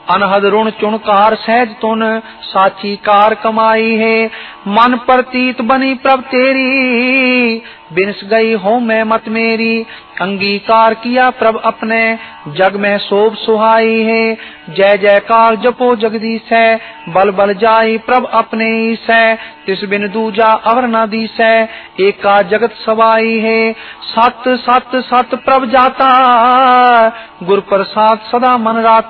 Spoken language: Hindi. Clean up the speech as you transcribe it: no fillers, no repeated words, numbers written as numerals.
अनहद ऋण चुणकार सहज तुन साची कार कमाई है। मन प्रतीत बनी प्रभ तेरी बिनस गई हो मैं मत मेरी। अंगीकार किया प्रभ अपने जग में शोभ सुहाई है। जय जयकार जपो जगदीश है बल बल जाई प्रभ अपने ईश है। तिस बिन दूजा अवर न दीस है एका जगत सवाई है। सत सत सत प्रभ जाता गुर प्रसाद सदा मन राता।